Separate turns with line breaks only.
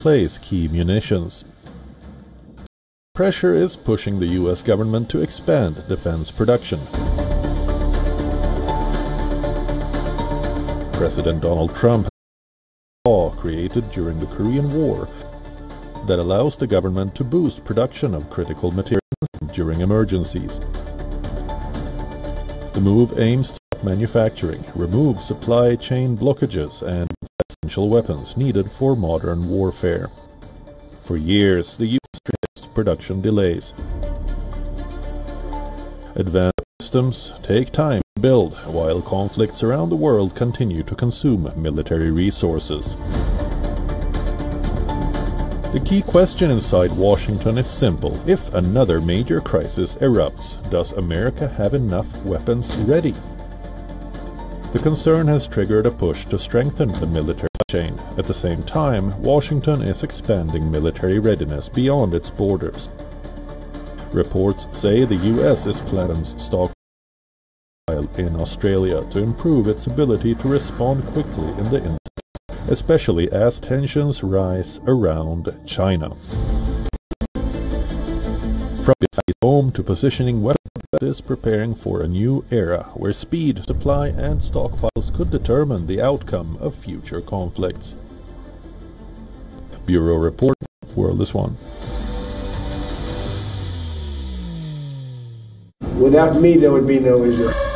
replace key munitions. Pressure is pushing the U.S. government to expand defense production. President Donald Trump has a law created during the Korean War that allows the government to boost production of critical materials during emergencies. The move aims to stop manufacturing, remove supply chain blockages, and essential weapons needed for modern warfare. For years, the U.S. faced production delays. Advanced systems take time to build, while conflicts around the world continue to consume military resources. The key question inside Washington is simple. If another major crisis erupts, does America have enough weapons ready? The concern has triggered a push to strengthen the military chain. At the same time, Washington is expanding military readiness beyond its borders. Reports say the U.S. is planning to stockpile in Australia to improve its ability to respond quickly in the incident, especially as tensions rise around China. From home to positioning weapons is preparing for a new era where speed, supply, and stockpiles could determine the outcome of future conflicts. Bureau Report, World is One.
Without me, there would be no Israel.